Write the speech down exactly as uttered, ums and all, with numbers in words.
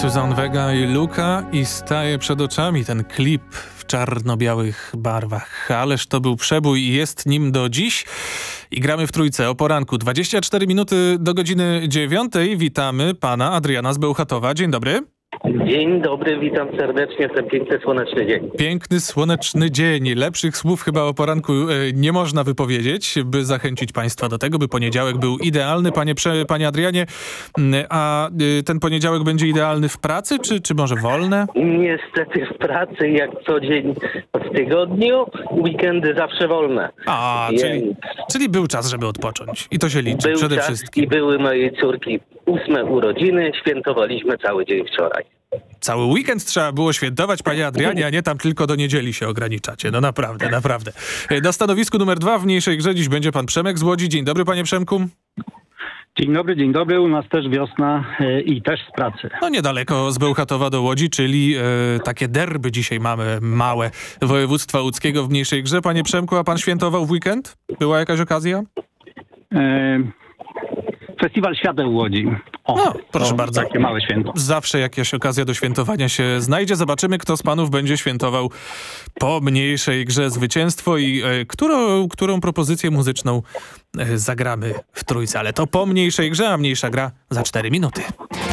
Suzanne Vega i Luka i staje przed oczami ten klip w czarno-białych barwach. Ależ to był przebój i jest nim do dziś. I gramy w trójce o poranku. dwadzieścia cztery minuty do godziny dziewiątej. Witamy pana Adriana z Bełchatowa. Dzień dobry. Dzień dobry, witam serdecznie w ten piękny, słoneczny dzień. Piękny, słoneczny dzień. Lepszych słów chyba o poranku e, nie można wypowiedzieć, by zachęcić państwa do tego, by poniedziałek był idealny. Panie, prze, panie Adrianie, a e, ten poniedziałek będzie idealny w pracy, czy, czy może wolne? Niestety w pracy, jak co dzień w tygodniu, weekendy zawsze wolne. A, Więc czyli, czyli był czas, żeby odpocząć. I to się liczy był przede czas wszystkim. I były mojej córki ósme urodziny, świętowaliśmy cały dzień wczoraj. Cały weekend trzeba było świętować, panie Adrianie, a nie tam tylko do niedzieli się ograniczacie. No naprawdę, naprawdę. Na stanowisku numer dwa w mniejszej grze dziś będzie pan Przemek z Łodzi. Dzień dobry, panie Przemku. Dzień dobry, dzień dobry. U nas też wiosna e, i też z pracy. No niedaleko z Bełchatowa do Łodzi, czyli e, takie derby dzisiaj mamy małe województwa łódzkiego w mniejszej grze. Panie Przemku, a pan świętował w weekend? Była jakaś okazja? E, Festiwal Świateł Łodzi. O, No, proszę to bardzo. Takie małe święto. Zawsze jakaś okazja do świętowania się znajdzie. Zobaczymy, kto z panów będzie świętował po mniejszej grze zwycięstwo i e, którą, którą propozycję muzyczną e, zagramy w trójce. Ale to po mniejszej grze, a mniejsza gra za cztery minuty.